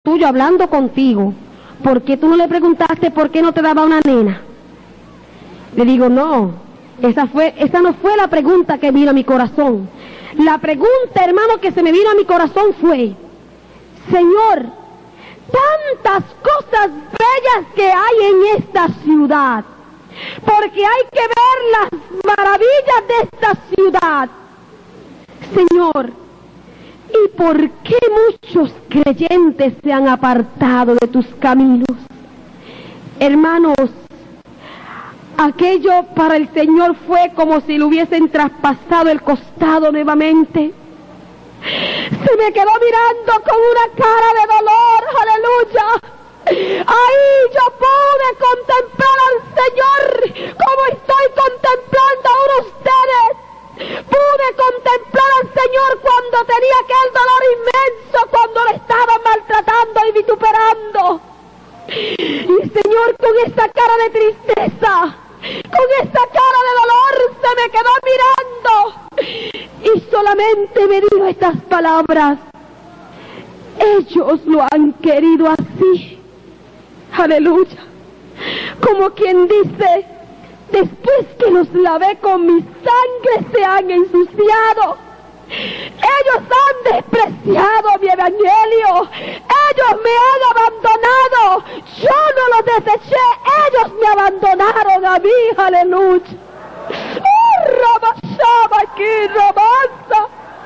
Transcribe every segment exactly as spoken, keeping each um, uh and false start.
tuyo hablando contigo, ¿por qué tú no le preguntaste por qué no te daba una nena? Le digo, no, esa, fue, esa no fue la pregunta que vino a mi corazón. La pregunta, hermano, que se me vino a mi corazón fue, Señor, tantas cosas bellas que hay en esta ciudad, porque hay que ver las maravillas de esta ciudad. Señor, ¿y por qué muchos creyentes se han apartado de tus caminos? Hermanos, aquello para el Señor fue como si le hubiesen traspasado el costado nuevamente. Se me quedó mirando con una cara de dolor, aleluya. Ahí yo pude contemplar al Señor como estoy contemplando ahora ustedes. Pude contemplar al Señor cuando tenía aquel dolor inmenso, cuando le estaban maltratando y vituperando. Y el Señor con esta cara de tristeza, con esta cara de dolor, se me quedó mirando y solamente me dijo estas palabras: ellos lo han querido así. Aleluya. Como quien dice, después que los lavé con mi sangre se han ensuciado. Ellos han despreciado mi evangelio. Ellos me han abandonado. Yo no los deseché. Ellos me abandonaron a mí. Aleluya. Oh, Rabashaba aquí, Rabanza.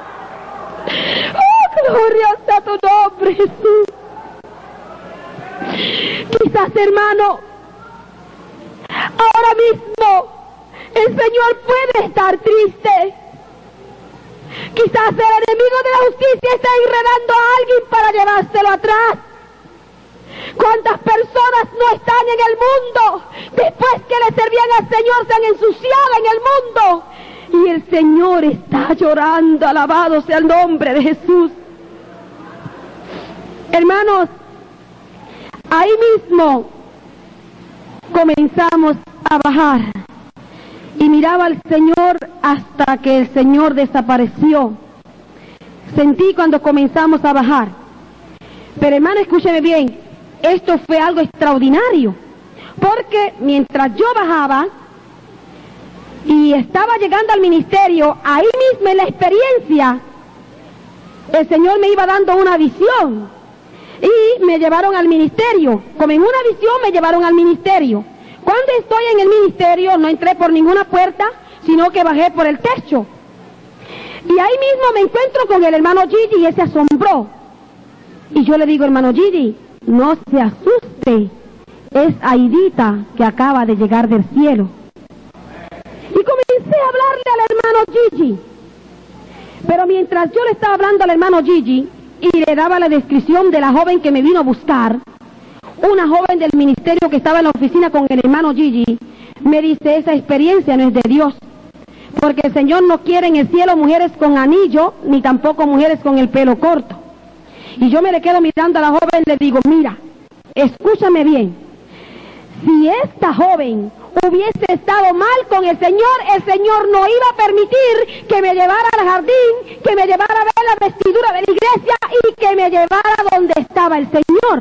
Oh, gloria sea tu nombre, Jesús. Quizás, hermano, ahora mismo el Señor puede estar triste. Quizás el enemigo de la justicia está enredando a alguien para llevárselo atrás. ¿Cuántas personas no están en el mundo? Después que le servían al Señor se han ensuciado en el mundo. Y el Señor está llorando, alabado sea el nombre de Jesús. Hermanos, ahí mismo comenzamos a bajar. Y miraba al Señor hasta que el Señor desapareció. Sentí cuando comenzamos a bajar. Pero hermano, escúcheme bien, esto fue algo extraordinario. Porque mientras yo bajaba y estaba llegando al ministerio, ahí mismo en la experiencia, el Señor me iba dando una visión. Y me llevaron al ministerio. Como en una visión me llevaron al ministerio. Cuando estoy en el ministerio, no entré por ninguna puerta, sino que bajé por el techo. Y ahí mismo me encuentro con el hermano Gigi y él se asombró. Y yo le digo, hermano Gigi, no se asuste, es Aidita que acaba de llegar del cielo. Y comencé a hablarle al hermano Gigi. Pero mientras yo le estaba hablando al hermano Gigi y le daba la descripción de la joven que me vino a buscar, una joven del ministerio que estaba en la oficina con el hermano Gigi, me dice, esa experiencia no es de Dios, porque el Señor no quiere en el cielo mujeres con anillo, ni tampoco mujeres con el pelo corto. Y yo me le quedo mirando a la joven y le digo, mira, escúchame bien, si esta joven hubiese estado mal con el Señor, el Señor no iba a permitir que me llevara al jardín, que me llevara a ver la vestidura de la iglesia y que me llevara donde estaba el Señor.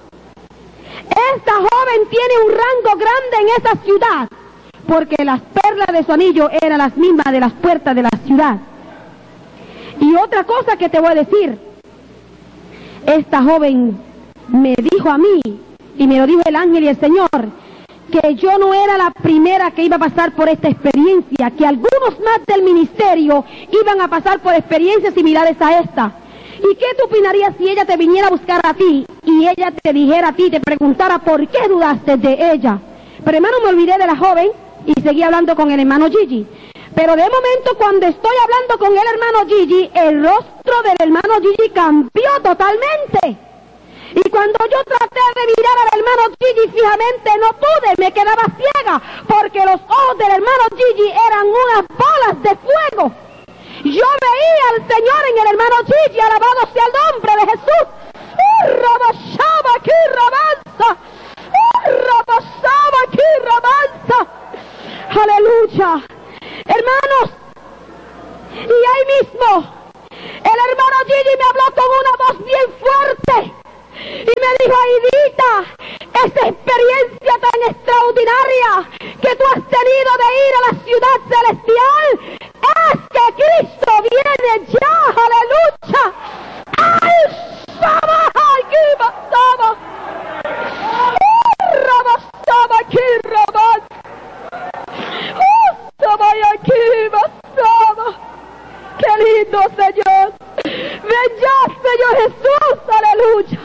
Esta joven tiene un rango grande en esa ciudad, porque las perlas de su anillo eran las mismas de las puertas de la ciudad. Y otra cosa que te voy a decir, esta joven me dijo a mí, y me lo dijo el ángel y el Señor, que yo no era la primera que iba a pasar por esta experiencia, que algunos más del ministerio iban a pasar por experiencias similares a esta. ¿Y qué tú opinarías si ella te viniera a buscar a ti y ella te dijera a ti, te preguntara por qué dudaste de ella? Pero hermano, me olvidé de la joven y seguí hablando con el hermano Gigi. Pero de momento, cuando estoy hablando con el hermano Gigi, el rostro del hermano Gigi cambió totalmente. Y cuando yo traté de mirar al hermano Gigi fijamente, no pude, me quedaba ciega, porque los ojos del hermano Gigi eran unas bolas de fuego. Yo veía al Señor en el hermano Gigi, alabado sea el nombre de Jesús. ¡Uh, rabashaba aquí, rabanza! ¡Uh, rabashaba aquí, rabanza! ¡Aleluya! Hermanos, y ahí mismo, el hermano Gigi me habló con una voz bien fuerte, y me dijo, Aidita, esa experiencia tan extraordinaria que tú has tenido de ir a la ciudad celestial, es que Cristo viene ya, aleluya. ¡Ay, Saba, aquí basaba! ¡Rabasaba, aquí rabas! ¡Oh, Saba, y aquí basaba! ¡Qué lindo, Señor! ¡Ven ya, Señor Jesús! ¡Aleluya!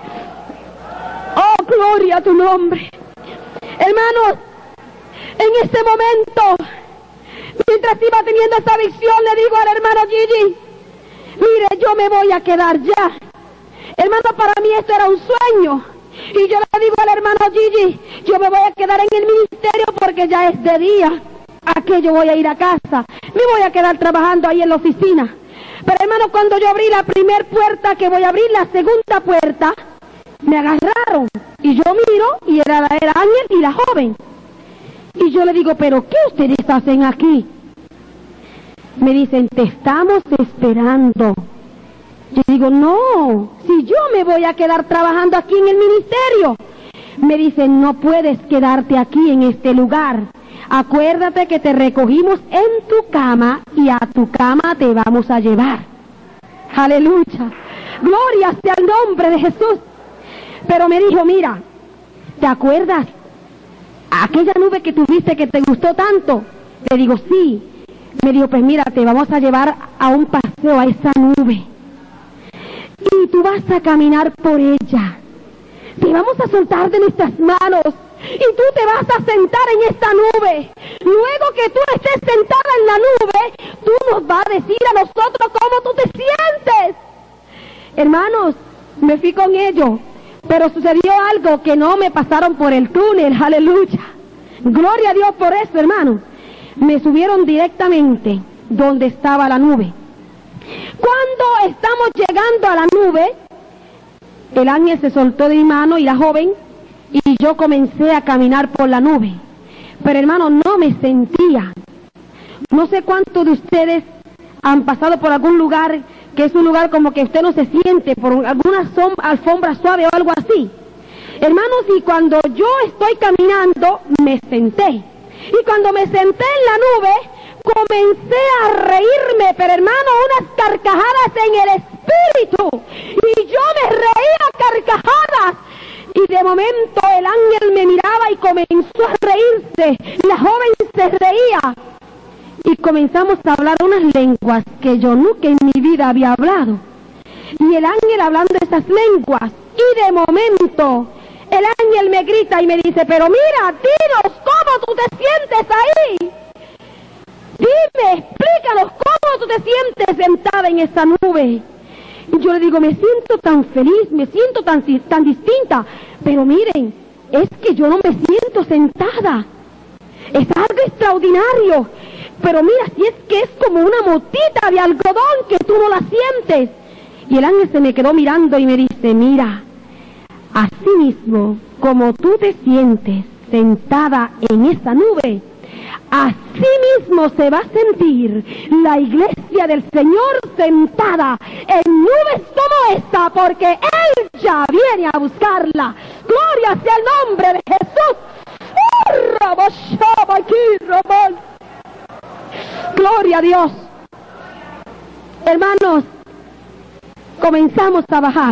¡Oh, gloria a tu nombre! Hermanos, en este momento, mientras iba teniendo esa visión, le digo al hermano Gigi, mire, yo me voy a quedar ya. Hermano, para mí esto era un sueño. Y yo le digo al hermano Gigi, yo me voy a quedar en el ministerio porque ya es de día. ¿A qué yo voy a ir a casa? Me voy a quedar trabajando ahí en la oficina. Pero hermano, cuando yo abrí la primera puerta, que voy a abrir la segunda puerta, me agarraron. Y yo miro, y era el ángel y la joven. Y yo le digo, ¿pero qué ustedes hacen aquí? Me dicen, te estamos esperando. Yo digo, no, si yo me voy a quedar trabajando aquí en el ministerio. Me dicen, no puedes quedarte aquí en este lugar. Acuérdate que te recogimos en tu cama y a tu cama te vamos a llevar. Aleluya. Gloria sea el nombre de Jesús. Pero me dijo, mira, ¿te acuerdas aquella nube que tuviste que te gustó tanto? Le digo, sí. Me dijo, pues mira, te vamos a llevar a un paseo a esa nube. Y tú vas a caminar por ella. Te vamos a soltar de nuestras manos. Y tú te vas a sentar en esta nube. Luego que tú estés sentada en la nube, tú nos vas a decir a nosotros cómo tú te sientes. Hermanos, me fui con ellos. Pero sucedió algo que no me pasaron por el túnel. Aleluya. Gloria a Dios por eso, hermano. Me subieron directamente donde estaba la nube. Cuando estamos llegando a la nube, el ángel se soltó de mi mano y la joven, y yo comencé a caminar por la nube. Pero hermano, no me sentía. No sé cuántos de ustedes han pasado por algún lugar que es un lugar como que usted no se siente, por alguna alfombra suave o algo así. Hermanos, y cuando yo estoy caminando, me senté. Y cuando me senté en la nube, comencé a reírme, pero hermano, unas carcajadas en el espíritu. Y yo me reía carcajadas. Y de momento el ángel me miraba y comenzó a reírse. La joven se reía. Y comenzamos a hablar unas lenguas que yo nunca en mi vida había hablado. Y el ángel hablando esas lenguas. Y de momento el ángel me grita y me dice, pero mira, dinos cómo tú te sientes ahí. Dime, explícanos cómo tú te sientes sentada en esa nube. Y yo le digo, me siento tan feliz, me siento tan, tan distinta. Pero miren, es que yo no me siento sentada. Es algo extraordinario. Pero mira, si es que es como una motita de algodón que tú no la sientes. Y el ángel se me quedó mirando y me dice, mira, así mismo como tú te sientes sentada en esa nube, así mismo se va a sentir la iglesia del Señor sentada en nubes como esta, porque Él ya viene a buscarla. Gloria sea el nombre de Jesús. Gloria a Dios. Hermanos, comenzamos a bajar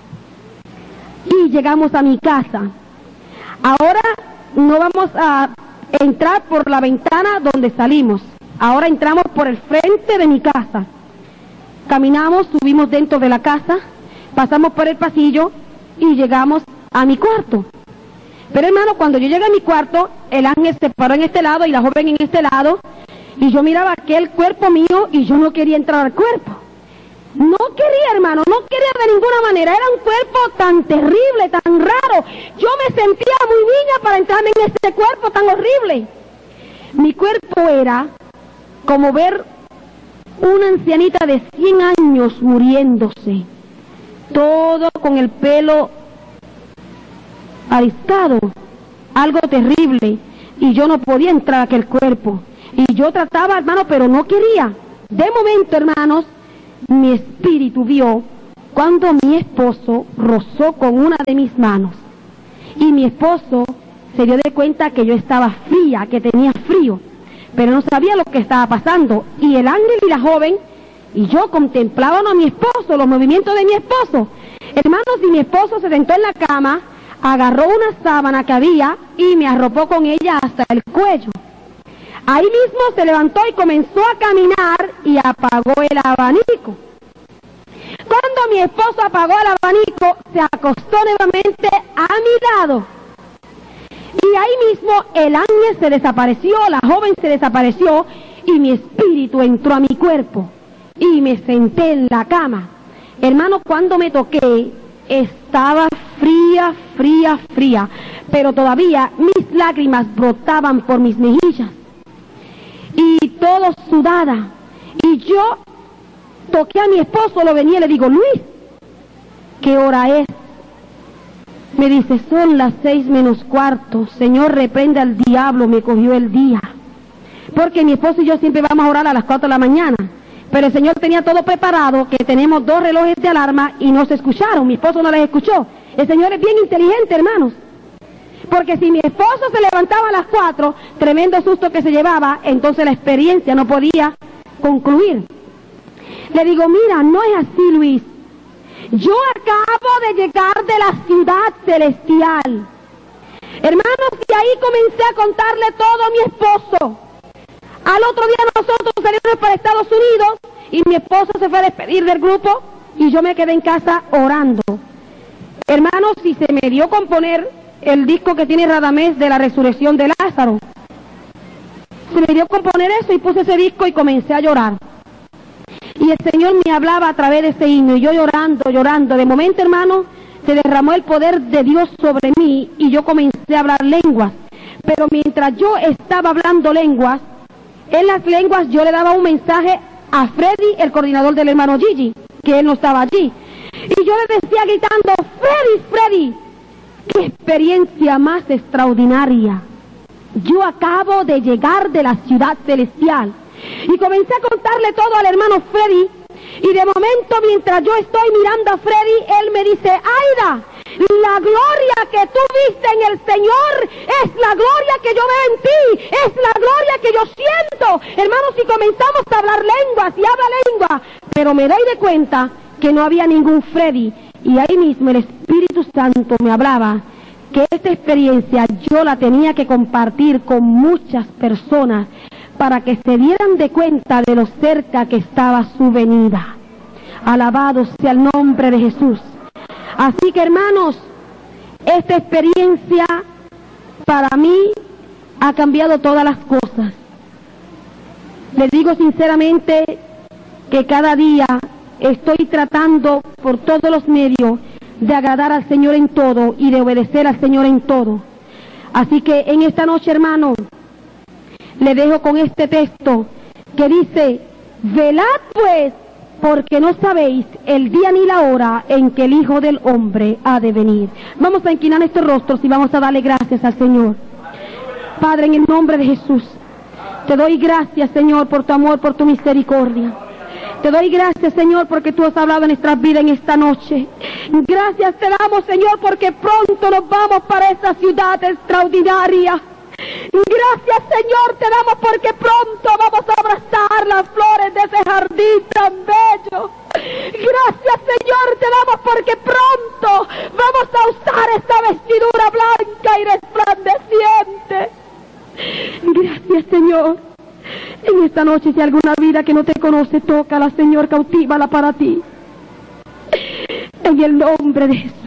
y llegamos a mi casa. Ahora no vamos a entrar por la ventana donde salimos. Ahora entramos por el frente de mi casa. Caminamos, subimos dentro de la casa, pasamos por el pasillo y llegamos a mi cuarto. Pero hermano, cuando yo llegué a mi cuarto, el ángel se paró en este lado y la joven en este lado, y yo miraba aquel cuerpo mío y yo no quería entrar al cuerpo. No quería, hermano, no quería de ninguna manera. Era un cuerpo tan terrible, tan raro. Yo me sentía muy niña para entrar en ese cuerpo tan horrible. Mi cuerpo era como ver una ancianita de cien años muriéndose. Todo con el pelo aristado, algo terrible. Y yo no podía entrar a aquel cuerpo. Y yo trataba, hermano, pero no quería. De momento, hermanos, mi espíritu vio cuando mi esposo rozó con una de mis manos y mi esposo se dio de cuenta que yo estaba fría, que tenía frío, pero no sabía lo que estaba pasando. Y el ángel y la joven y yo contemplaban a mi esposo, los movimientos de mi esposo. Hermanos, y mi esposo se sentó en la cama, agarró una sábana que había y me arropó con ella hasta el cuello. Ahí mismo se levantó y comenzó a caminar y apagó el abanico. Cuando mi esposo apagó el abanico, se acostó nuevamente a mi lado. Y ahí mismo el ángel se desapareció, la joven se desapareció y mi espíritu entró a mi cuerpo. Y me senté en la cama. Hermano, cuando me toqué, estaba fría, fría, fría, pero todavía mis lágrimas brotaban por mis mejillas. Y todo sudada. Y yo toqué a mi esposo, lo venía y le digo, Luis, ¿qué hora es? Me dice, son las seis menos cuarto. Señor, reprenda al diablo, me cogió el día. Porque mi esposo y yo siempre vamos a orar a las cuatro de la mañana. Pero el Señor tenía todo preparado, que tenemos dos relojes de alarma y no se escucharon. Mi esposo no les escuchó. El Señor es bien inteligente, hermanos. Porque si mi esposo se levantaba a las cuatro, tremendo susto que se llevaba, entonces la experiencia no podía concluir. Le digo, mira, no es así, Luis. Yo acabo de llegar de la ciudad celestial. Hermanos, y ahí comencé a contarle todo a mi esposo. Al otro día nosotros salimos para Estados Unidos y mi esposo se fue a despedir del grupo y yo me quedé en casa orando. Hermanos, y se me dio componer el disco que tiene Radamés de la resurrección de Lázaro. Se me dio componer eso y puse ese disco y comencé a llorar. Y el Señor me hablaba a través de ese himno y yo llorando, llorando. De momento, hermano, se derramó el poder de Dios sobre mí y yo comencé a hablar lenguas. Pero mientras yo estaba hablando lenguas, en las lenguas yo le daba un mensaje a Freddy, el coordinador del hermano Gigi, que él no estaba allí. Y yo le decía gritando, Freddy, Freddy, qué experiencia más extraordinaria. Yo acabo de llegar de la ciudad celestial. Y comencé a contarle todo al hermano Freddy. Y de momento, mientras yo estoy mirando a Freddy, él me dice, Aida, la gloria que tú viste en el Señor es la gloria que yo veo en ti, es la gloria que yo siento. Hermanos, si comenzamos a hablar lenguas y habla lengua, pero me doy de cuenta que no había ningún Freddy. Y ahí mismo el Espíritu Santo me hablaba que esta experiencia yo la tenía que compartir con muchas personas para que se dieran de cuenta de lo cerca que estaba su venida. Alabado sea el nombre de Jesús. Así que, hermanos, esta experiencia para mí ha cambiado todas las cosas. Les digo sinceramente que cada día estoy tratando por todos los medios de agradar al Señor en todo y de obedecer al Señor en todo. Así que en esta noche, hermano, le dejo con este texto que dice, velad pues, porque no sabéis el día ni la hora en que el Hijo del Hombre ha de venir. Vamos a inclinar nuestros rostros y vamos a darle gracias al Señor. Padre, en el nombre de Jesús, te doy gracias, Señor, por tu amor, por tu misericordia. Te doy gracias, Señor, porque tú has hablado en nuestras vidas en esta noche. Gracias te damos, Señor, porque pronto nos vamos para esa ciudad extraordinaria. Gracias, Señor, te damos porque pronto vamos a abrazar las flores de ese jardín tan bello. Gracias, Señor, te damos porque pronto vamos a usar esta vestidura blanca y resplandeciente. Gracias, Señor. En esta noche, si alguna vida que no te conoce, tócala, Señor, cautívala para ti. En el nombre de Jesús.